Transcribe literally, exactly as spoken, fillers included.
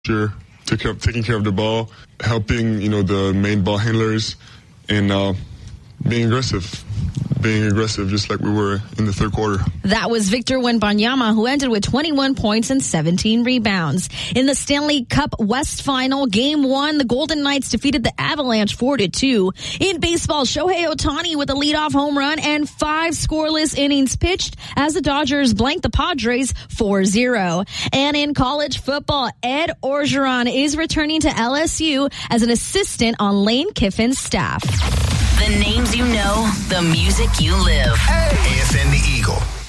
Sure, took care of, taking care of the ball, helping, you know, the main ball handlers, and uh, being aggressive. being aggressive just like we were in the third quarter. That was Victor Wembanyama, who ended with twenty-one points and seventeen rebounds. In the Stanley Cup West Final, Game one, the Golden Knights defeated the Avalanche four to two. In baseball, Shohei Ohtani with a leadoff home run and five scoreless innings pitched as the Dodgers blanked the Padres four zero. And in college football, Ed Orgeron is returning to L S U as an assistant on Lane Kiffin's staff. The names you know, the music you live. Hey. A F N The Eagle.